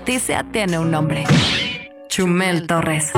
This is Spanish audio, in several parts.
Noticia tiene un nombre. Chumel Torres.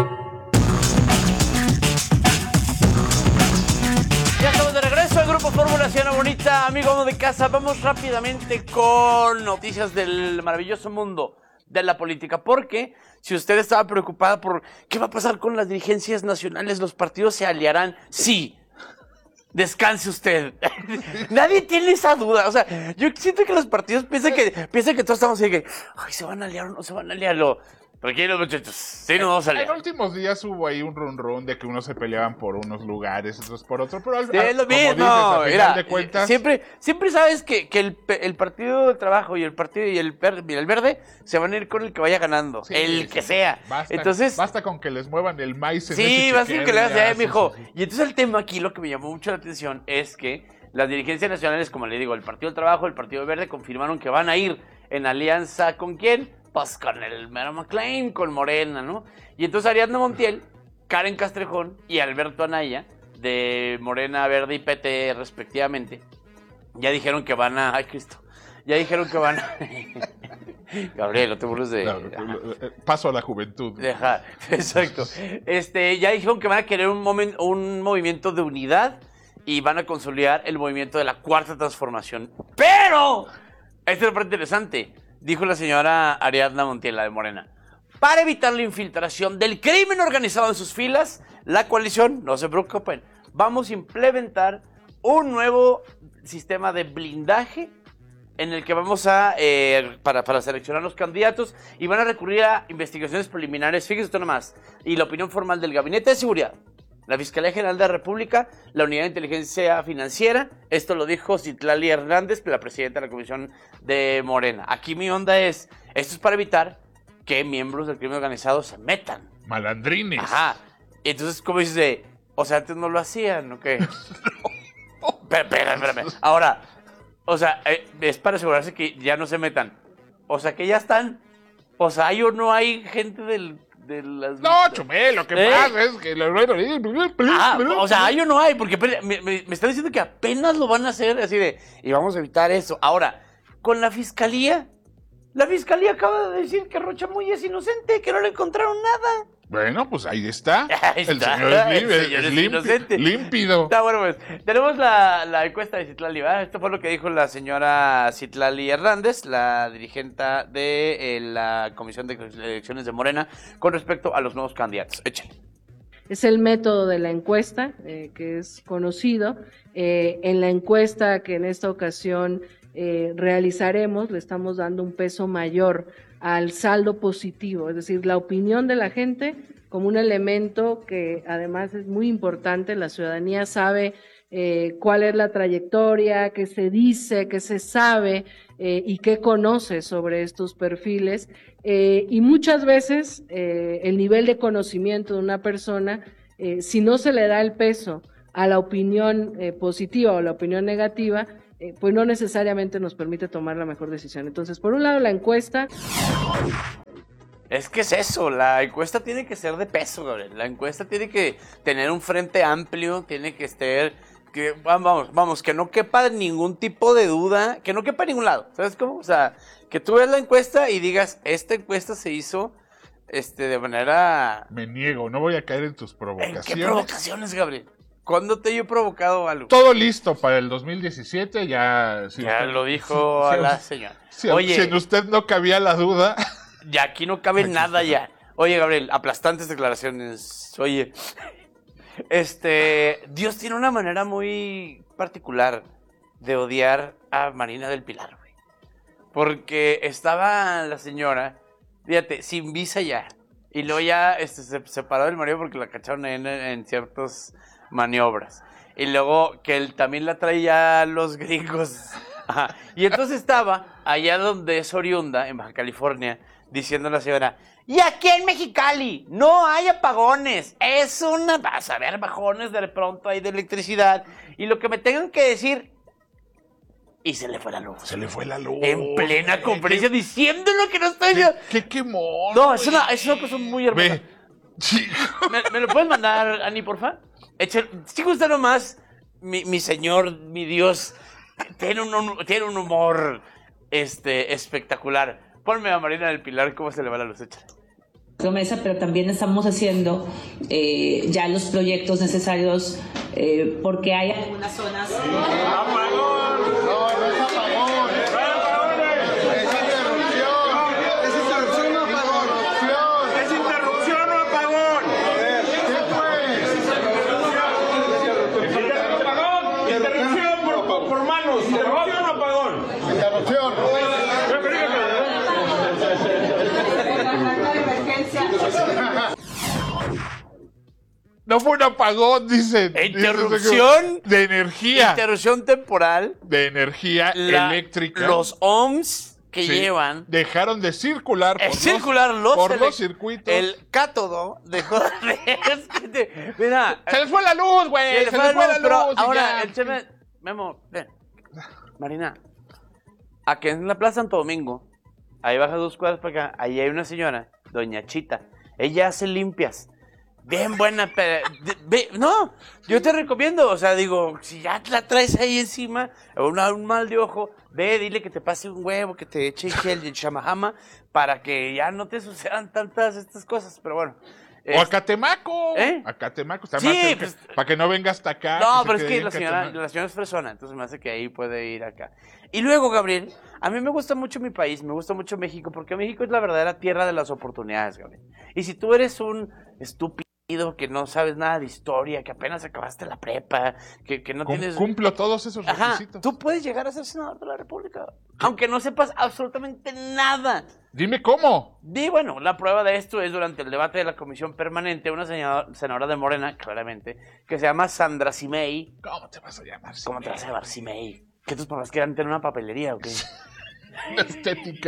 Ya estamos de regreso al Grupo Fórmula Ciudad Bonita. Amigo, amo de casa, vamos rápidamente con noticias del maravilloso mundo de la política. Porque si usted estaba preocupada por qué va a pasar con las dirigencias nacionales, los partidos se aliarán. Sí. Descanse usted. Nadie tiene esa duda. O sea, yo siento que los partidos piensan que todos estamos así que, ay, ¿se van a aliar o no se van a aliar? Tranquilos, muchachos. Sí, no vamos a aliar. En últimos días hubo ahí un run de que unos se peleaban por unos lugares, otros por otros. Pero es lo mismo. Dices, final de cuentas, siempre sabes que el Partido del Trabajo y el Verde se van a ir con el que vaya ganando. Sí, que sea. Basta con que les muevan el maíz en sí, basta con que le hagas mijo. Sí. Y entonces el tema aquí, lo que me llamó mucho la atención es que las dirigencias nacionales, como le digo, el Partido del Trabajo, el Partido Verde, confirmaron que van a ir en alianza ¿con quién? Pues con el Mero McLean, con Morena, ¿no? Y entonces Ariadna Montiel, Karen Castrejón y Alberto Anaya, de Morena, Verde y PT, respectivamente, ya dijeron que van a... ¡Ay, Cristo! Ya dijeron que van a... Gabriel, no te burles de... Paso a la juventud. Deja, exacto. Ya dijeron que van a querer un movimiento de unidad y van a consolidar el movimiento de la Cuarta Transformación. ¡Pero! Esto es lo más interesante. Dijo la señora Ariadna Montiel, de Morena. Para evitar la infiltración del crimen organizado en sus filas, la coalición, no se preocupen, vamos a implementar un nuevo sistema de blindaje en el que vamos a, para seleccionar los candidatos, y van a recurrir a investigaciones preliminares, fíjese usted nomás, y la opinión formal del Gabinete de Seguridad, la Fiscalía General de la República, la Unidad de Inteligencia Financiera. Esto lo dijo Citlali Hernández, la presidenta de la Comisión de Morena. Aquí mi onda es, esto es para evitar que miembros del crimen organizado se metan. Malandrines. Ajá. Entonces, ¿cómo dices? O sea, antes no lo hacían, ¿o qué? Espérame. Ahora, o sea, es para asegurarse que ya no se metan. O sea, que ya están. O sea, ¿hay o no hay gente de las... No, Chumel, lo que pasa es que... o sea, ¿hay o no hay? Porque me están diciendo que apenas lo van a hacer, así de... Y vamos a evitar eso. Ahora, con la fiscalía... La fiscalía acaba de decir que Rocha Moya es inocente, que no le encontraron nada. Bueno, pues ahí está. Ahí está. El señor es inocente. Límpido. Está bueno, pues. Tenemos la encuesta de Citlali, ¿verdad? Esto fue lo que dijo la señora Citlali Hernández, la dirigenta de la Comisión de Elecciones de Morena, con respecto a los nuevos candidatos. Échale. Es el método de la encuesta, que es conocido. En la encuesta que en esta ocasión realizaremos, le estamos dando un peso mayor al saldo positivo, es decir, la opinión de la gente como un elemento que además es muy importante. La ciudadanía sabe cuál es la trayectoria, qué se dice, qué se sabe y qué conoce sobre estos perfiles, y muchas veces el nivel de conocimiento de una persona, si no se le da el peso a la opinión positiva o la opinión negativa, pues no necesariamente nos permite tomar la mejor decisión. Entonces, por un lado, la encuesta... Es que es eso, la encuesta tiene que ser de peso, Gabriel. La encuesta tiene que tener un frente amplio, tiene que estar... Vamos, que no quepa ningún tipo de duda, que no quepa en ningún lado, ¿sabes cómo? O sea, que tú veas la encuesta y digas, esta encuesta se hizo de manera... Me niego, no voy a caer en tus provocaciones. ¿En qué provocaciones, Gabriel? ¿Cuándo te he provocado algo? Todo listo para el 2017, ya... Si ya usted, lo dijo a la señora. Oye, si en usted no cabía la duda... Ya aquí no cabe nada ya. Oye, Gabriel, aplastantes declaraciones. Oye, Dios tiene una manera muy particular de odiar a Marina del Pilar, güey. Porque estaba la señora, fíjate, sin visa ya. Y luego ya se separó del marido porque la cacharon en ciertas maniobras. Y luego que él también la traía los gringos. Ajá. Y entonces estaba allá donde es oriunda, en Baja California, diciendo la señora, y aquí en Mexicali no hay apagones, vas a ver bajones de pronto hay de electricidad, y lo que me tengan que decir, y se le fue la luz. Se le fue la luz. En plena conferencia, diciendo lo que no estoy yo. ¡Qué quemón! No, es una cosa muy hermosa. Sí. ¿Me lo puedes mandar, Ani, porfa? Si gusta nomás, mi señor, mi Dios, tiene un humor espectacular. Ponme a Marina del Pilar cómo se le va la luz, échale. Promesa, pero también estamos haciendo ya los proyectos necesarios porque hay algunas zonas. No fue un apagón, dicen. Interrupción de energía. Interrupción temporal. De energía eléctrica. Los ohms que llevan. Dejaron de circular por los circuitos. El cátodo dejó de... Mira. Se les fue la luz, güey. Se les fue la luz. Pero ahora, el tema... Memo, ven. Marina. Aquí en la Plaza Santo Domingo, ahí baja 2 cuadras para acá, ahí hay una señora, doña Chita. Ella hace limpias. Bien buena, pero... no, yo te recomiendo, o sea, digo, si ya la traes ahí encima, un mal de ojo, ve, dile que te pase un huevo, que te eche gel de chamahama, para que ya no te sucedan tantas estas cosas, pero bueno. O a Catemaco. A Catemaco está sí, más cerca, pues, para que no venga hasta acá. No, pero es que la señora es fresona, entonces me hace que ahí puede ir acá. Y luego, Gabriel, a mí me gusta mucho mi país, me gusta mucho México, porque México es la verdadera tierra de las oportunidades, Gabriel. Y si tú eres un estúpido que no sabes nada de historia, que apenas acabaste la prepa, que no tienes... Cumplo todos esos requisitos. Tú puedes llegar a ser senador de la República, aunque no sepas absolutamente nada. Dime cómo. Y bueno, la prueba de esto es durante el debate de la comisión permanente, una senadora de Morena, claramente, que se llama Sandra Cimey. ¿Cómo te vas a llamar? ¿Cómo te vas a llamar Cimey? ¿Que tus papás quieran tener una papelería o qué? Una estética.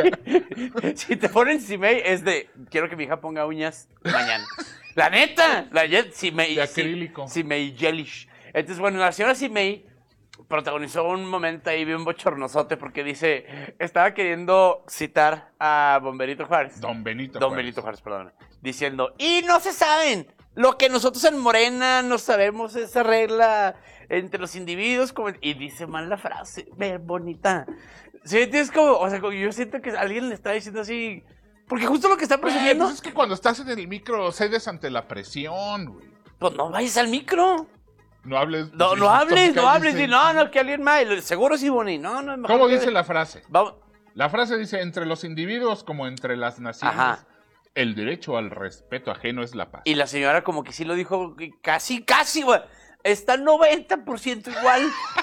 Si te ponen Cimey es de, quiero que mi hija ponga uñas mañana. La neta, Cimey. De acrílico. Cimey Jellish. Entonces, bueno, la señora Cimey protagonizó un momento ahí bien bochornosote porque dice, estaba queriendo citar a Bomberito Juárez. Don Benito Juárez, perdón. Diciendo, y no se saben, lo que nosotros en Morena no sabemos esa regla entre los individuos, y dice mal la frase, ve bonita. Sí, es como, o sea, yo siento que alguien le está diciendo así, porque justo lo que está presumiendo... Pues es que cuando estás en el micro cedes ante la presión, güey. Pues no vayas al micro. No hables. No hables. Y no, que alguien más. Seguro sí, Boni. No, es mejor. ¿Cómo dice la frase? Vamos. La frase dice, entre los individuos como entre las naciones, ajá, el derecho al respeto ajeno es la paz. Y la señora como que sí lo dijo casi, güey. Está 90% igual.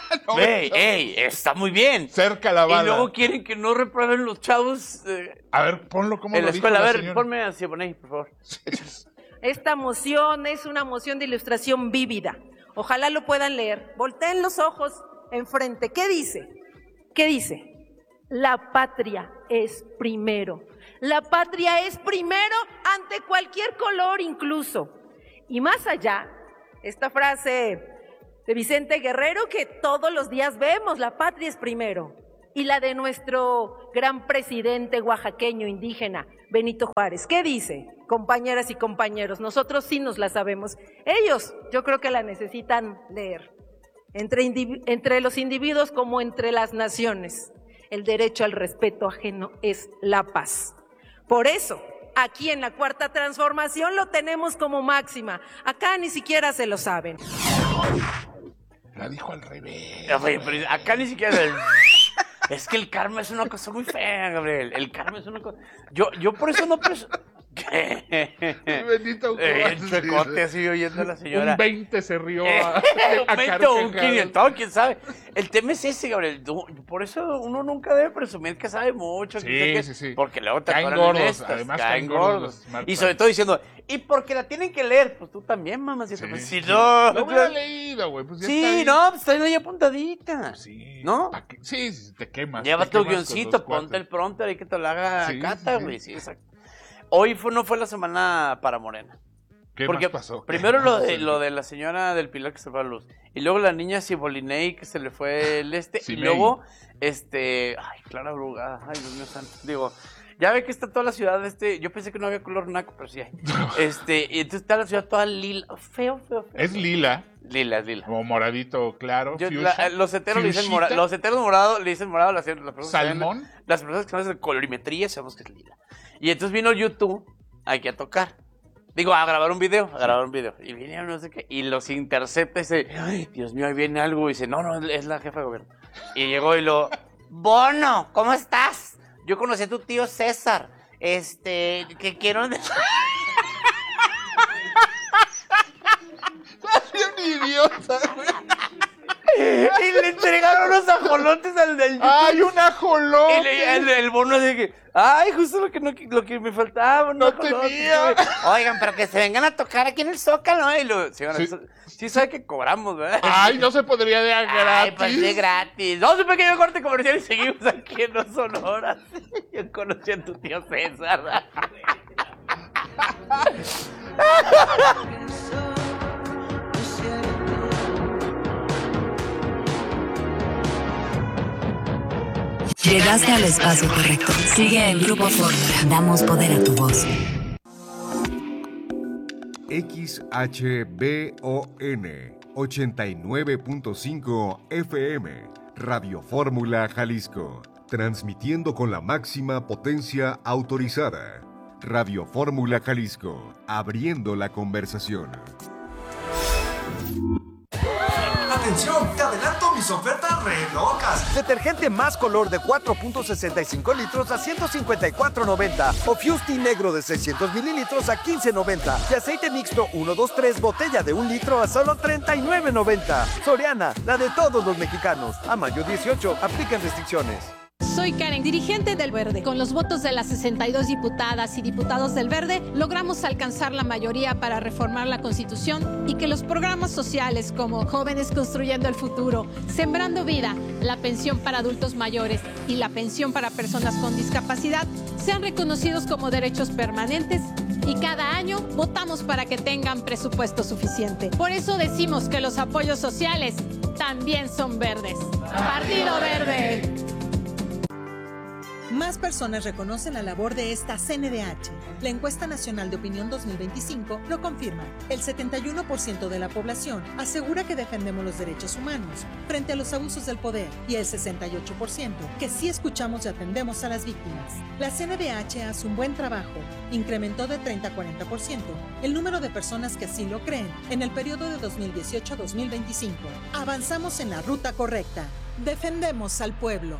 Ey, está muy bien. Cerca la bala. Y luego quieren que no reprueben los chavos. A ver, ponlo como en lo la escuela. dijo A la ver, señora. ponme así, poné, por favor. Esta moción es una moción de ilustración vívida. Ojalá lo puedan leer. Volteen los ojos enfrente. ¿Qué dice? ¿Qué dice? La patria es primero. La patria es primero ante cualquier color incluso. Y más allá, esta frase de Vicente Guerrero que todos los días vemos, la patria es primero. Y la de nuestro gran presidente oaxaqueño indígena, Benito Juárez. ¿Qué dice? Compañeras y compañeros, nosotros sí nos la sabemos. Ellos, yo creo que la necesitan leer. Entre los individuos como entre las naciones, el derecho al respeto ajeno es la paz. Por eso, aquí en la Cuarta Transformación lo tenemos como máxima. Acá ni siquiera se lo saben. La dijo al revés. Oye, pero acá ni siquiera... Es que el karma es una cosa muy fea, Gabriel. El karma es una cosa... Yo por eso no... Benito Juárez. Checote así oyendo a la señora. Un 20 se rió un 20 o un 500, quién sabe. El tema es ese, Gabriel. Por eso uno nunca debe presumir que sabe mucho. Sí. Porque luego te caen agarran gordos, además caen gordos. Marta. Y sobre todo diciendo, y porque la tienen que leer, pues tú también, mamá. Si no, lo hubiera leído, güey. Pues sí, no, pues está ahí apuntadita. Sí. ¿No? Sí, te quemas. Lleva tu guioncito, ponte el prompter y que te lo haga Cata, güey. Sí, exacto. Hoy no fue la semana para Morena. ¿Qué porque más pasó? Primero lo de la señora del Pilar que se fue a luz. Y luego la niña Cibolinei que se le fue el y luego, ay, Clara Brugada, ay, Dios mío santo. Digo, Ya ve que está toda la ciudad, yo pensé que no había color naco, pero sí hay. Y entonces está la ciudad toda lila, feo. Es lila. Lila, es lila. O moradito claro. Los heteros le dicen morado, los heteros morado le dicen morado, las personas ¿Salmón? Las personas que son de colorimetría sabemos que es lila. Y entonces vino YouTube aquí a tocar. Digo, a grabar un video. Y vinieron no sé qué. Y los intercepta y dice, ay, Dios mío, ahí viene algo. Y dice, no, es la jefa de gobierno. Y llegó y Bono, ¿cómo estás? Yo conocí a tu tío César. Que quiero... Un idiota, güey. Y le entregaron unos ajolotes al del YouTube. ¡Ay, un ajolón! Y el Bono de que, ay, justo lo que me faltaba. No tenía. Oigan, pero que se vengan a tocar aquí en el Zócalo. Sí sabe que cobramos, ¿verdad? Ay, no se podría de gratis. Ay, pues de gratis. Vamos a un pequeño corte comercial y seguimos aquí en Los Sonoras. Yo conocí a tu tío César. Llegaste al espacio correcto. Sigue en Grupo Fórmula. Damos poder a tu voz. XHBON 89.5 FM, Radio Fórmula Jalisco, transmitiendo con la máxima potencia autorizada. Radio Fórmula Jalisco, abriendo la conversación. ¡Atención! ¡Te adelanto mis ofertas re locas! Detergente más color de 4.65 litros a $154.90. O Fusti negro de 600 mililitros a $15.90. Y aceite mixto 123 botella de 1 litro a solo $39.90. Soriana, la de todos los mexicanos. A mayo 18, aplican restricciones. Soy Karen, dirigente del Verde. Con los votos de las 62 diputadas y diputados del Verde, logramos alcanzar la mayoría para reformar la Constitución y que los programas sociales como Jóvenes Construyendo el Futuro, Sembrando Vida, la pensión para adultos mayores y la pensión para personas con discapacidad sean reconocidos como derechos permanentes y cada año votamos para que tengan presupuesto suficiente. Por eso decimos que los apoyos sociales también son verdes. ¡Partido Verde! Más personas reconocen la labor de esta CNDH. La Encuesta Nacional de Opinión 2025 lo confirma. El 71% de la población asegura que defendemos los derechos humanos frente a los abusos del poder y el 68% que sí escuchamos y atendemos a las víctimas. La CNDH hace un buen trabajo. Incrementó de 30 a 40% el número de personas que así lo creen en el periodo de 2018 a 2025. Avanzamos en la ruta correcta. Defendemos al pueblo.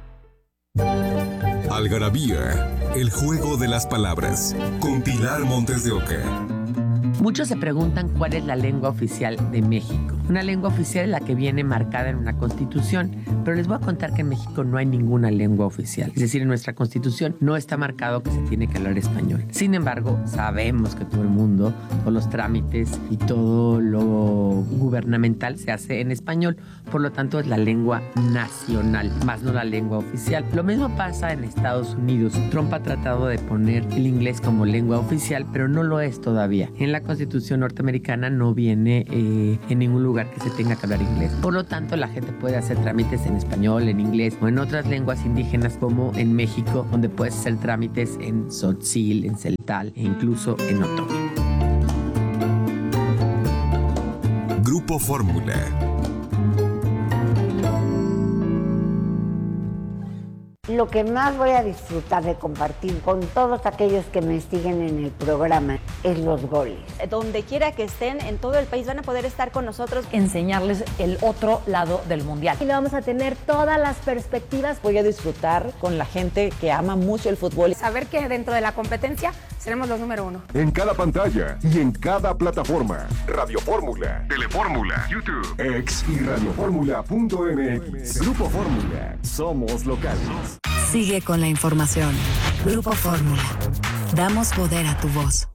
Algarabía, el juego de las palabras, con Pilar Montes de Oca. Muchos se preguntan cuál es la lengua oficial de México. Una lengua oficial es la que viene marcada en una constitución, pero les voy a contar que en México no hay ninguna lengua oficial. Es decir, en nuestra constitución no está marcado que se tiene que hablar español. Sin embargo, sabemos que todo el mundo, todos los trámites y todo lo gubernamental se hace en español. Por lo tanto, es la lengua nacional, más no la lengua oficial. Lo mismo pasa en Estados Unidos. Trump ha tratado de poner el inglés como lengua oficial, pero no lo es todavía. En la Constitución norteamericana no viene en ningún lugar que se tenga que hablar inglés. Por lo tanto, la gente puede hacer trámites en español, en inglés o en otras lenguas indígenas como en México, donde puedes hacer trámites en tzotzil, en celtal e incluso en otomí. Grupo Fórmula. Lo que más voy a disfrutar de compartir con todos aquellos que me siguen en el programa es los goles. Donde quiera que estén en todo el país van a poder estar con nosotros. Enseñarles el otro lado del mundial. Y vamos a tener todas las perspectivas. Voy a disfrutar con la gente que ama mucho el fútbol. Saber que dentro de la competencia seremos los número 1. En cada pantalla y en cada plataforma. Radio Fórmula, Telefórmula, YouTube, X y radioformula.mx. Grupo Fórmula. Somos locales. Sigue con la información. Grupo Fórmula. Damos poder a tu voz.